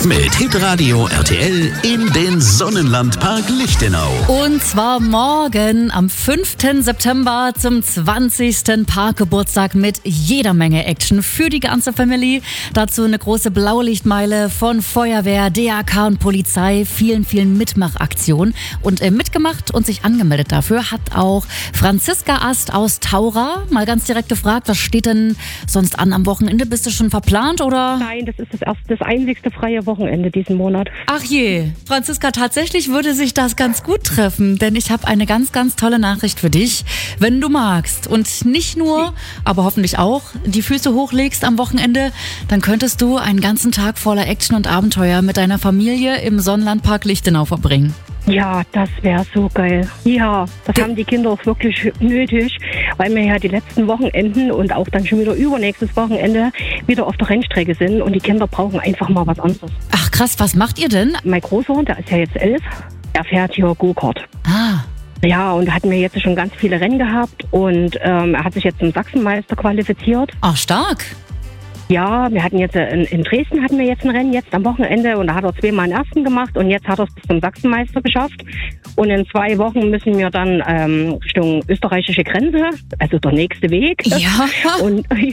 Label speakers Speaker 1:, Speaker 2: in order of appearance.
Speaker 1: Mit Hitradio RTL in den Sonnenlandpark Lichtenau.
Speaker 2: Und zwar morgen am 5. September zum 20. Parkgeburtstag mit jeder Menge Action für die ganze Family. Dazu eine große Blaulichtmeile von Feuerwehr, DRK und Polizei. Vielen Mitmachaktionen. Und mitgemacht und sich angemeldet dafür hat auch Franziska Ast aus Taura. Mal ganz direkt gefragt, was steht denn sonst an am Wochenende? Bist du schon verplant oder?
Speaker 3: Nein, das ist das einzigste freie Wochenende diesen Monat.
Speaker 2: Ach je, Franziska, tatsächlich würde sich das ganz gut treffen, denn ich habe eine ganz tolle Nachricht für dich. Wenn du magst und nicht nur, aber hoffentlich auch, die Füße hochlegst am Wochenende, dann könntest du einen ganzen Tag voller Action und Abenteuer mit deiner Familie im Sonnenlandpark Lichtenau verbringen.
Speaker 3: Ja, das wäre so geil. Ja, das haben die Kinder auch wirklich nötig, weil wir ja die letzten Wochenenden und auch dann schon wieder übernächstes Wochenende wieder auf der Rennstrecke sind und die Kinder brauchen einfach mal was anderes.
Speaker 2: Ach krass, was macht ihr denn?
Speaker 3: Mein Großsohn, der ist ja jetzt 11, der fährt hier Go-Kart.
Speaker 2: Ah.
Speaker 3: Ja, und hatten wir jetzt schon ganz viele Rennen gehabt und er hat sich jetzt zum Sachsenmeister qualifiziert.
Speaker 2: Ach, stark.
Speaker 3: Ja, wir hatten jetzt in Dresden hatten wir jetzt ein Rennen jetzt am Wochenende und da hat er zweimal den ersten gemacht und jetzt hat er es bis zum Sachsenmeister geschafft. Und in 2 Wochen müssen wir dann Richtung österreichische Grenze, also der nächste Weg.
Speaker 2: Ja.
Speaker 3: Und